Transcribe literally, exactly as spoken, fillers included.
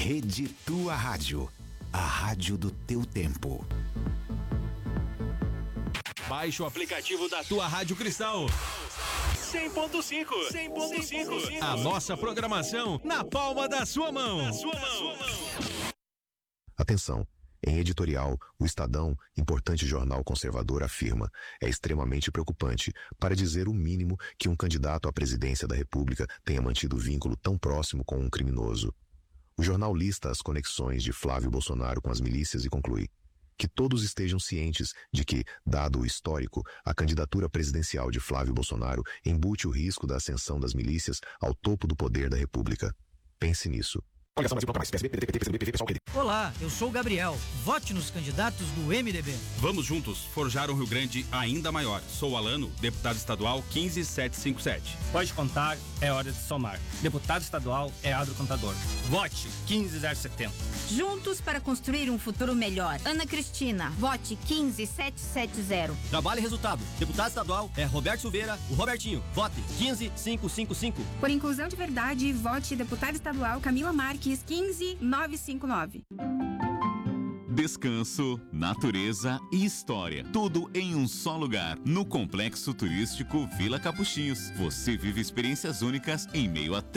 Rede Tua Rádio, a rádio do teu tempo. Baixe o aplicativo da Tua Rádio Cristal. cem ponto cinco. cem ponto cinco. A nossa programação na palma da sua mão. Na sua mão. Atenção. Em editorial, o Estadão, importante jornal conservador, afirma: é extremamente preocupante, para dizer o mínimo, que um candidato à presidência da República tenha mantido vínculo tão próximo com um criminoso. O jornal lista as conexões de Flávio Bolsonaro com as milícias e conclui: que todos estejam cientes de que, dado o histórico, a candidatura presidencial de Flávio Bolsonaro embute o risco da ascensão das milícias ao topo do poder da República. Pense nisso. Olá, eu sou o Gabriel. Vote nos candidatos do M D B. Vamos juntos forjar um Rio Grande ainda maior. Sou Alano, deputado estadual quinze sete cinco sete. Pode contar, é hora de somar. Deputado estadual é Adro Contador. Vote quinze zero setenta. Juntos para construir um futuro melhor. Ana Cristina, vote quinze sete sete zero. Trabalho e resultado. Deputado estadual é Roberto Silveira, o Robertinho. Vote quinze cinco cinco cinco. Por inclusão de verdade, vote deputado estadual Camila Marques quinze nove cinco nove. Descanso, natureza e história. Tudo em um só lugar. No Complexo Turístico Vila Capuchinhos. Você vive experiências únicas em meio a